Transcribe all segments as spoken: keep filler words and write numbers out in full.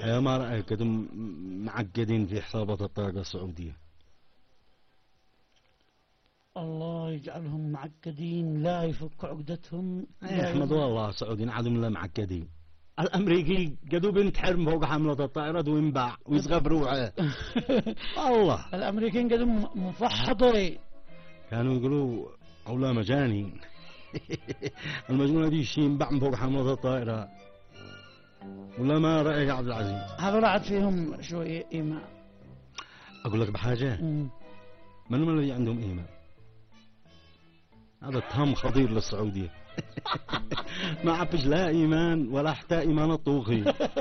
يا ما رأيك كدم معقدين في حسابات الطاقة السعودية؟ الله يجعلهم معقدين، لا يفك عقدتهم. يا احمد والله السعوديين عادهم لا معقدين. الامريكي قدو بنت حرم فوق حملة الطائرة وينباع ويسغب روعه. والله الامريكيين قدو مفحضي، كانوا يقولوا أولا مجاني. المجنونة دي شي ينباع من فوق حملة الطائرة. ولا ما رأيك يا عبد العزيز؟ هذول عاد فيهم شوية إيمان. أقول لك بحاجة، مم. من هم الذي عندهم إيمان؟ هذا اتهام خطير للسعودية. ما عبش لا إيمان ولا حتى إيمان الطوخي.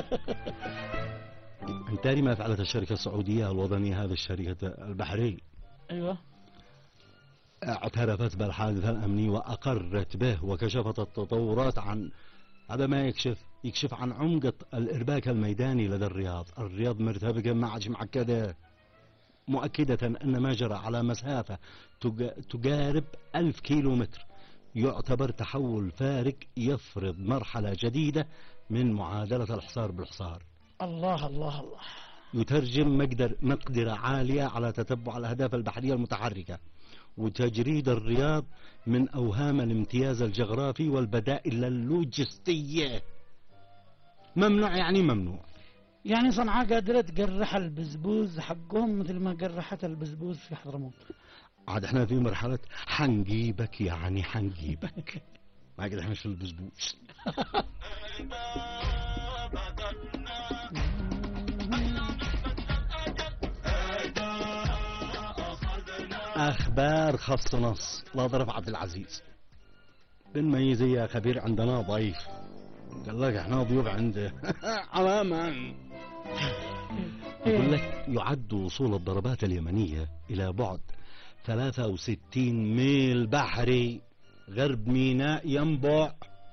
انت ما فعلت الشركة السعودية الوطنية هذه الشركة البحرية؟ أيوة، اعترفت بالحادث الأمني وأقرت به وكشفت التطورات عن هذا ما يكشف يكشف عن عمق الإرباك الميداني لدى الرياض. الرياض مرتبكة ما عادش معقدة، مؤكدة أن ما جرى على مسافة تقارب ألف كيلو متر يعتبر تحول فارق يفرض مرحلة جديدة من معادلة الحصار بالحصار. الله الله الله. يترجم مقدر مقدرة عالية على تتبع الأهداف البحرية المتحركة وتجريد الرياض من أوهام الامتياز الجغرافي والبدائل اللوجستية. ممنوع يعني ممنوع. يعني صنعاء قادرة تقرح البزبوز حقهم مثل ما قرحت البزبوز في حضرموت. عاد احنا في مرحلة حنجيبك يعني حنجيبك. ما قد احنا شو البزبوز. اخبار خاص نص لا ضرب عبد العزيز بنميز يا خبير. عندنا ضيف قال لك احنا ضيوف عنده. علامة يقول لك يعد وصول الضربات اليمنية الى بعد ثلاثة وستين ميل بحري غرب ميناء ينبع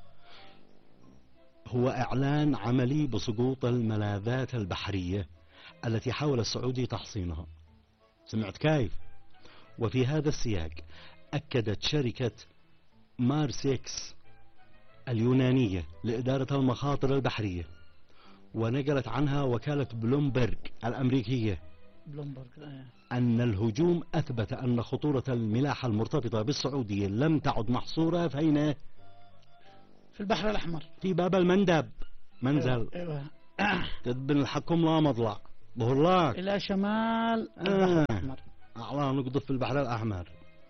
هو اعلان عملي بسقوط الملاذات البحرية التي حاول السعودي تحصينها. سمعت كيف؟ وفي هذا السياق أكدت شركة مارسيكس اليونانية لإدارة المخاطر البحرية ونقلت عنها وكالة بلومبرج الأمريكية بلومبرج أن الهجوم أثبت أن خطورة الملاحة المرتبطة بالسعودية لم تعد محصورة فين؟ في البحر الأحمر في باب المندب منزل. أيوة. تدبن الحكم لا مضلع ظهر لك إلى شمال البحر آه. الأحمر. أعلى نقطف في البحر الأحمر.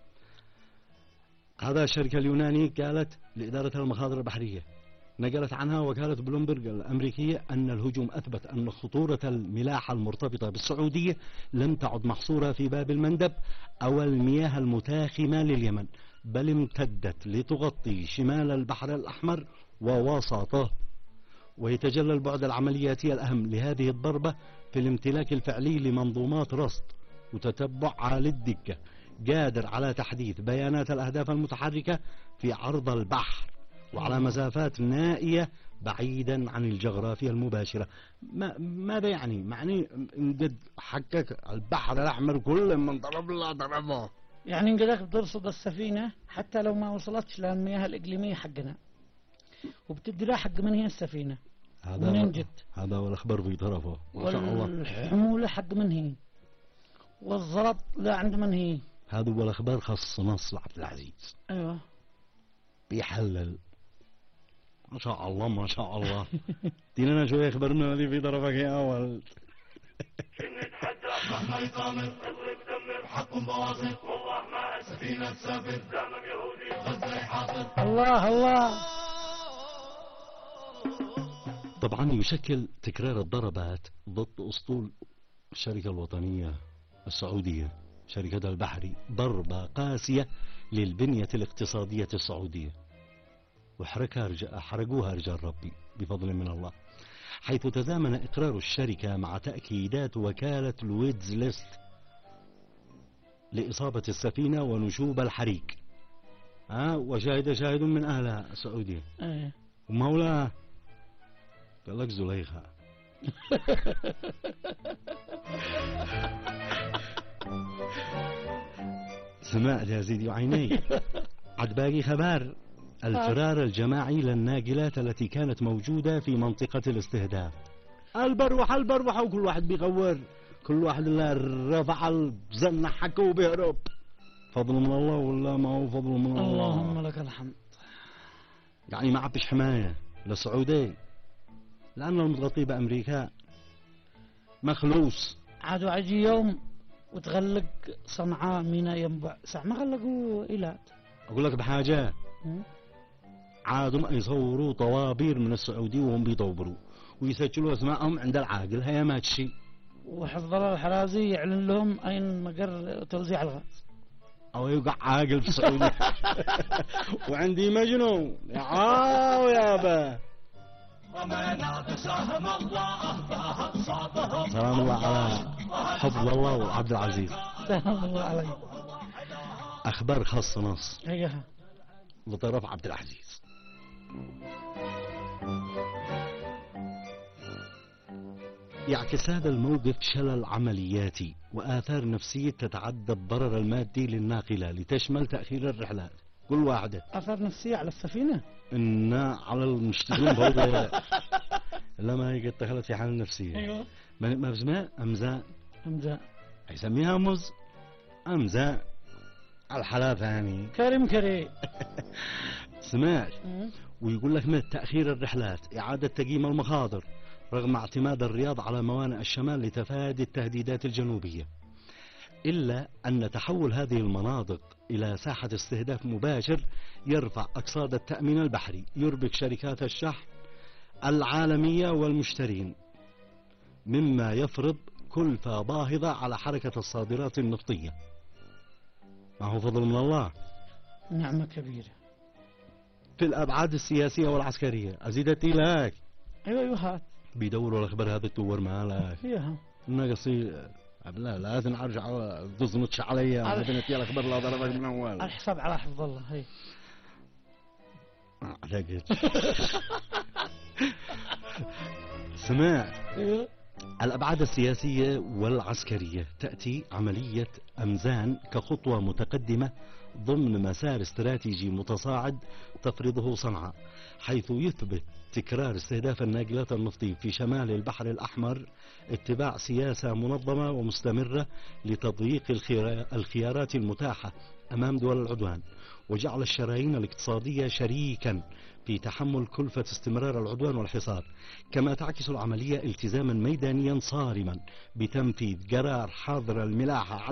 هذا الشركة اليونانية قالت لإدارة المخاطر البحرية نقلت عنها وكالة بلومبرج الأمريكية أن الهجوم أثبت أن خطورة الملاحة المرتبطة بالسعودية لم تعد محصورة في باب المندب أو المياه المتاخمة لليمن بل امتدت لتغطي شمال البحر الأحمر ووسطه. ويتجلى البعد العملياتي الأهم لهذه الضربة في الامتلاك الفعلي لمنظومات رصد وتتبع عالي الدقة قادر على تحديث بيانات الأهداف المتحركة في عرض البحر وعلى مسافات نائية بعيدا عن الجغرافيا المباشرة. ما ماذا يعني؟ معني قد حقك البحر الأحمر كله من ضرب لا ضربه. يعني انقدك بترصد السفينة حتى لو ما وصلتش للمياه الإقليمية حقنا وبتدي لها حق من هي السفينة هذا منين جت هذا والأخبار في طرفه ما شاء الله. والحمولة حق من هي والزلط لا عند من هي. هذا والأخبار خاص نص عبد العزيز. أيوة بيحلل ما شاء الله ما شاء الله. دينا شوية خبرنا هذه في طرفك يا أول. نتحدى مهما يطامر اضرب دمر حقهم بواصل والله ما سفينة تسافر دامك يهودي غزة يحاصر. الله الله. طبعا يشكل تكرار الضربات ضد أسطول الشركة الوطنية السعودية شركة البحري ضربة قاسية للبنية الاقتصادية السعودية وحركها رجال حرقوها رجال ربي بفضل من الله حيث تزامن إقرار الشركة مع تأكيدات وكالة لويدز ليست لإصابة السفينة ونشوب الحريق. ها وشاهد شاهد من أهلها السعودية أيه. ومولاها قال لك زليخة. سمعت يا سيدي وعيني. عد باقي خبر الفرار الجماعي للناقلات التي كانت موجودة في منطقة الاستهداف البروحة البروحة وكل واحد بيغور، كل واحد اللي رفع الزنة حكه وبيهرب. فضل من الله ولا ما هو فضل من الله؟ اللهم لك الحمد. يعني ما عبش حماية للسعودية لأن المتغطي بأمريكا مخلوص. عادوا عجي يوم وتغلق صنعاء ميناء ينبع ساعة ما غلقوا إيلات. أقول لك بحاجة، عادوا يصوروا طوابير من السعودية وهم بيطوبروا ويسجلوا اسمائهم عند العاقل، هي ما تشي. وحفظ الله الحرازي يعلن لهم أين مقر توزيع الغاز. أو يوقع عاقل في السعودية. وعندي مجنون يا يابا. سلام الله على حفظ الله وعبد العزيز. سلام الله عليه. أخبار خاصة نص ايها لطرف عبد العزيز. يعكس هذا الموقف شلل عملياتي وآثار نفسية تتعدى الضرر المادي للناقلة لتشمل تأخير الرحلات. كل واحدة آثار نفسية على السفينة؟ إن على المشترين برضه لما هي قد دخلت في حالة نفسية. ايوه ما ما اسمها أمزاء، أمزاء يسميها مز أمزاء على الحلافة يعني. كريم كريم. سمعت ويقول لك مثل تأخير الرحلات، إعادة تقييم المخاطر رغم اعتماد الرياض على موانئ الشمال لتفادي التهديدات الجنوبية. إلا أن تحول هذه المناطق إلى ساحة استهداف مباشر يرفع أقصاد التأمين البحري، يربك شركات الشحن العالمية والمشترين، مما يفرض كلفة باهظة على حركة الصادرات النفطية. ما هو فضل من الله. نعمة كبيرة في الأبعاد السياسية والعسكرية أزيدتي لك. ايوه ايوه هات بيدوروا الأخبار هذا التور مالك اياها ناقصي. لا لازم ارجع تزنطش علي على- بدنا الاخبار لا ضربك من اول. الحساب على حفظ الله. هي اعتقد. سمع ايوه الابعاد السياسيه والعسكريه تاتي عمليه امزان كخطوه متقدمه ضمن مسار استراتيجي متصاعد تفرضه صنعاء، حيث يثبت تكرار استهداف الناقلات النفطية في شمال البحر الأحمر اتباع سياسة منظمة ومستمرة لتضييق الخيار- الخيارات المتاحة أمام دول العدوان، وجعل الشرايين الاقتصادية شريكا في تحمل كلفة استمرار العدوان والحصار. كما تعكس العملية التزاما ميدانيا صارما بتنفيذ قرار حظر الملاحة